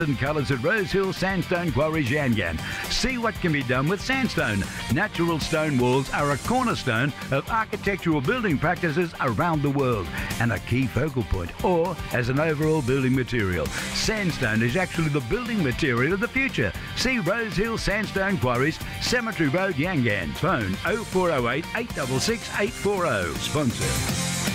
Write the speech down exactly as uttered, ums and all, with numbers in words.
and colours at Rosehill Sandstone Quarries, Yangan. See what can be done with sandstone. Natural stone walls are a cornerstone of architectural building practices around the world and a key focal point, or as an overall building material. Sandstone is actually the building material of the future. See Rosehill Sandstone Quarries, Cemetery Road, Yangan. Phone oh four oh eight, eight six six, eight four oh. Sponsor.